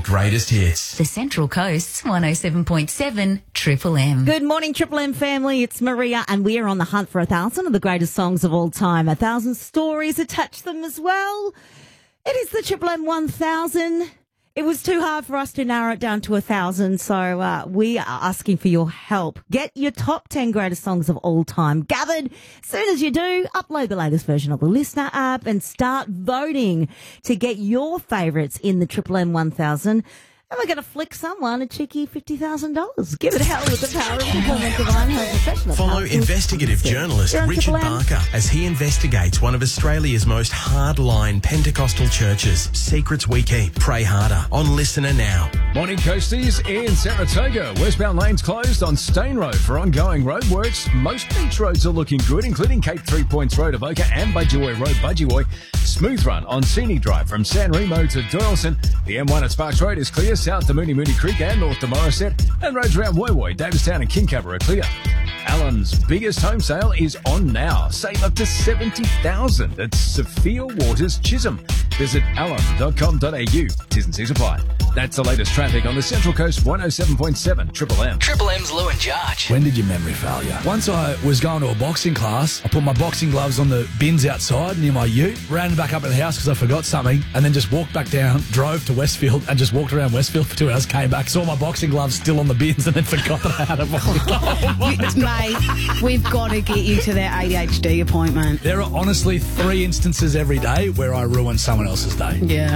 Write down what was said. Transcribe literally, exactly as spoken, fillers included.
greatest hits. The Central Coast's one oh seven point seven Triple M. Good morning, Triple M family. It's Maria, and we are on the hunt for a thousand of the greatest songs of all time. A thousand stories attach to them as well. It is the Triple M one thousand. It was too hard for us to narrow it down to a thousand, so uh, we are asking for your help. Get your top ten greatest songs of all time gathered. As soon as you do, upload the latest version of the Listener app and start voting to get your favourites in the Triple M one thousand. And we're going to flick someone a cheeky fifty thousand dollars. Give it hell with the power of performance of Iron Professional. Follow investigative journalist Richard Barker as he investigates one of Australia's most hardline Pentecostal churches. Secrets we keep. Pray harder. On Listener now. Morning, Coasties. In Saratoga, westbound lanes closed on Stain Road for ongoing roadworks. Most beach roads are looking good, including Cape Three Points Road, Avoca, and Budgewoi Road, Budgewoi. Smooth run on Sini Drive from San Remo to Doyleson. The M one at Sparks Road is clear, south to Mooney Mooney Creek and north to Morisset. And roads around Woy Woy, Davistown and Kingcover are clear. Allen's biggest home sale is on now. Save up to seventy thousand dollars at Sophia Waters Chisholm. Visit allen dot com dot a u. Tis and C's apply. That's the latest traffic on the Central Coast one oh seven point seven Triple M. Triple M's Lou and Jarge. When did your memory fail you? Once I was going to a boxing class, I put my boxing gloves on the bins outside near my ute, ran back up to the house because I forgot something, and then just walked back down, drove to Westfield, and just walked around Westfield for two hours, came back, saw my boxing gloves still on the bins, and then forgot that I had a boxing glove. Mate, we've got to get you to that A D H D appointment. There are honestly three instances every day where I ruin someone else's day. Yeah.